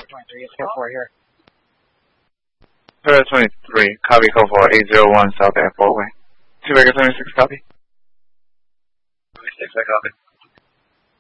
23, it's code 4 here. Toyota 23, copy code 4, 801 South Airport Way. 2 Vegas 76, copy. 76, I copy.